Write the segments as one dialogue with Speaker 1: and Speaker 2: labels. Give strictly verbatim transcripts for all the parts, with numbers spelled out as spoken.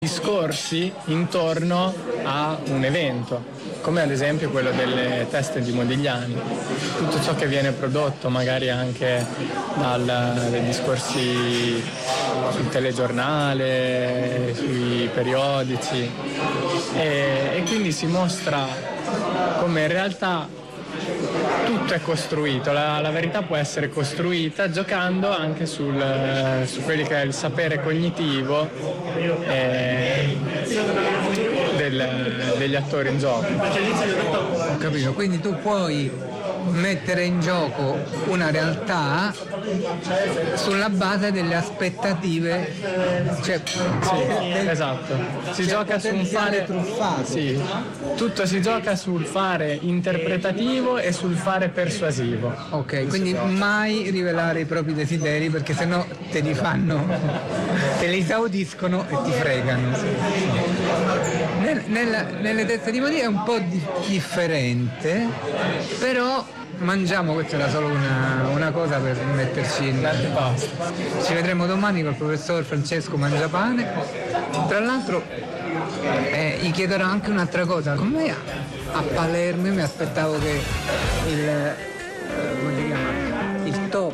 Speaker 1: discorsi intorno a un evento, come ad esempio quello delle teste di Modigliani. Tutto ciò che viene prodotto magari anche dal, dai discorsi sul telegiornale, sui periodici, e, e quindi si mostra come in realtà tutto è costruito, la, la verità può essere costruita giocando anche sul, su quelli che è il sapere cognitivo eh, del, degli attori in gioco.
Speaker 2: Ho capito, quindi tu puoi mettere in gioco una realtà sulla base delle aspettative, cioè
Speaker 1: sì, del, esatto. Si gioca su un fare
Speaker 2: truffato.
Speaker 1: Sì, tutto si gioca sul fare interpretativo e sul fare persuasivo.
Speaker 2: Ok, quindi mai rivelare i propri desideri, perché sennò te li fanno, te li esaudiscono e ti fregano. Nel, nella, nelle teste di Modia è un po' di, differente, però mangiamo, questa era solo una, una cosa per metterci in
Speaker 1: l'antipasto.
Speaker 2: Ci vedremo domani col professor Francesco Mangiapane. Tra l'altro eh, gli chiederò anche un'altra cosa. Come a, a Palermo mi aspettavo che il eh, come si chiama? Il top.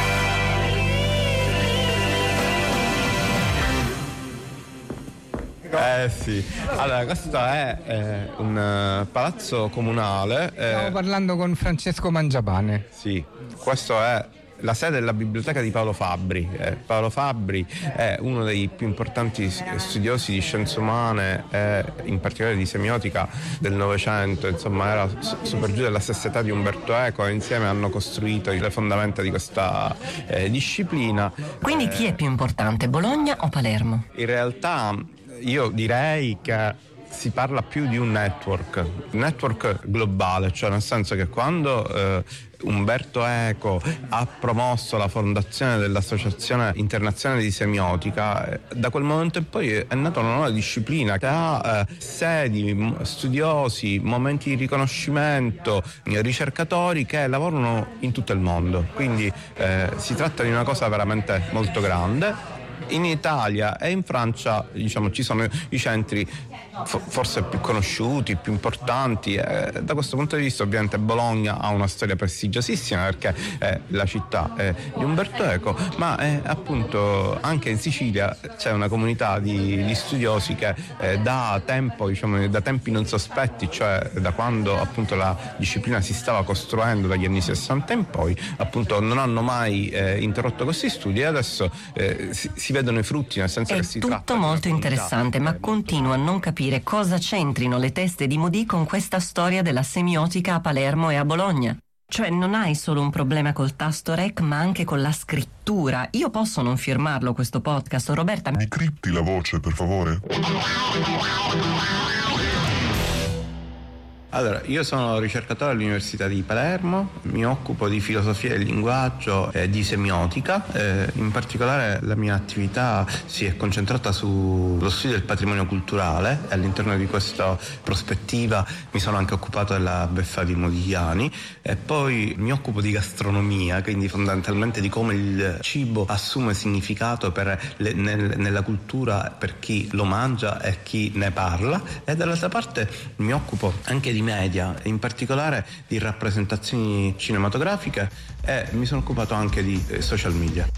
Speaker 3: Eh sì, allora questo è eh, un uh, palazzo comunale. Eh,
Speaker 2: Stiamo parlando con Francesco Mangiapane.
Speaker 3: Sì, questo è la sede della biblioteca di Paolo Fabbri. Eh, Paolo Fabbri è uno dei più importanti studiosi di scienze umane e in particolare di semiotica del Novecento, insomma era super giù della stessa età di Umberto Eco e insieme hanno costruito le fondamenta di questa eh, disciplina.
Speaker 4: Quindi eh, chi è più importante, Bologna o Palermo?
Speaker 3: In realtà io direi che si parla più di un network, un network globale, cioè nel senso che quando eh, Umberto Eco ha promosso la fondazione dell'Associazione Internazionale di Semiotica, eh, da quel momento in poi è nata una nuova disciplina che ha eh, sedi, studiosi, momenti di riconoscimento, ricercatori che lavorano in tutto il mondo, quindi eh, si tratta di una cosa veramente molto grande. In Italia e in Francia, diciamo, ci sono i centri forse più conosciuti, più importanti, e da questo punto di vista ovviamente Bologna ha una storia prestigiosissima perché è la città è di Umberto Eco, ma è, appunto anche in Sicilia c'è una comunità di, di studiosi che eh, da tempo, diciamo, da tempi non sospetti, cioè da quando appunto la disciplina si stava costruendo dagli anni sessanta in poi, appunto non hanno mai eh, interrotto questi studi e adesso eh, si, si vedono i frutti, nel senso
Speaker 4: è
Speaker 3: che si
Speaker 4: tratta. È tutto molto interessante, ma continuo a non capire cosa c'entrino le teste di Modi con questa storia della semiotica a Palermo e a Bologna. Cioè non hai solo un problema col tasto rec, ma anche con la scrittura. Io posso non firmarlo questo podcast, Roberta?
Speaker 5: Mi cripti la voce, per favore?
Speaker 3: Allora, io sono ricercatore all'Università di Palermo, mi occupo di filosofia del linguaggio e di semiotica, eh, in particolare la mia attività si è concentrata sullo studio del patrimonio culturale e all'interno di questa prospettiva mi sono anche occupato della beffa di Modigliani e poi mi occupo di gastronomia, quindi fondamentalmente di come il cibo assume significato per le, nel, nella cultura per chi lo mangia e chi ne parla, e dall'altra parte mi occupo anche di media, in particolare di rappresentazioni cinematografiche, e mi sono occupato anche di eh, social media.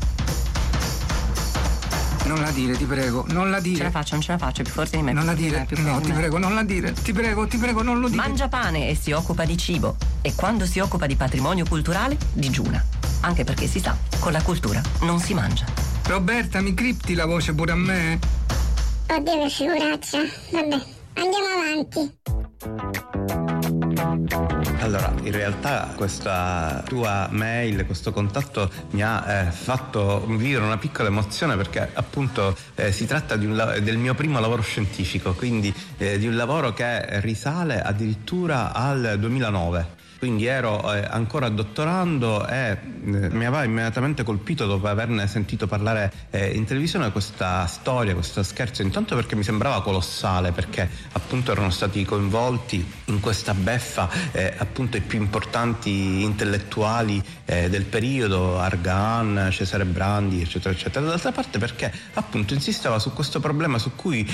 Speaker 2: Non la dire, ti prego, non la dire.
Speaker 4: Ce la faccio, non ce la faccio, è più forte di me.
Speaker 2: Non la dire,
Speaker 4: più
Speaker 2: no, ti prego, non la dire. Ti prego, ti prego, non lo dire.
Speaker 4: Mangia pane e si occupa di cibo. E quando si occupa di patrimonio culturale, digiuna. Anche perché si sa, con la cultura non si mangia.
Speaker 2: Roberta, mi cripti la voce pure a me?
Speaker 6: Oddio, che figuraccia. Vabbè, andiamo avanti.
Speaker 3: Allora, in realtà questa tua mail, questo contatto mi ha eh, fatto vivere una piccola emozione perché appunto eh, si tratta di un, del mio primo lavoro scientifico, quindi eh, di un lavoro che risale addirittura al duemilanove. quindi ero eh, ancora dottorando e eh, mi aveva immediatamente colpito dopo averne sentito parlare eh, in televisione questa storia, questo scherzo, intanto perché mi sembrava colossale, perché appunto erano stati coinvolti in questa beffa eh, appunto i più importanti intellettuali eh, del periodo, Argan, Cesare Brandi, eccetera eccetera. D'altra parte perché appunto insisteva su questo problema su cui